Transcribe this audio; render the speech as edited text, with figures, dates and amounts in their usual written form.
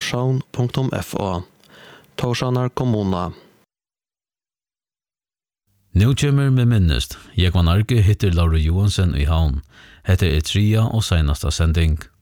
torshavn.fo. Torshavnar kommuna. Nu kommer med minnest. Jeg var Arge hittir Laura Johansen i havn. Hette tria og senasta sending.